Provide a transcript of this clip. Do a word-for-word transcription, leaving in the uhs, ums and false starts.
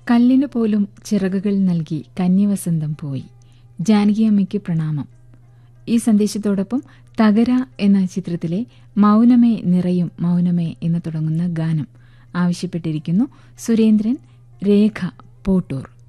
കല്ലിനു പോലും ചിറകുകൾ നൽകി കന്യവസന്തം പോയി. ജാനകിയമ്മയ്ക്ക് പ്രണാമം. ഈ സന്ദേശത്തോടൊപ്പം തകര എന്ന ചിത്രത്തിലെ മൗനമേ നിറയും മൗനമേ എന്ന് തുടങ്ങുന്ന ഗാനം ആവശ്യപ്പെട്ടിരിക്കുന്നു സുരേന്ദ്രൻ, രേഖ, പോട്ടൂർ.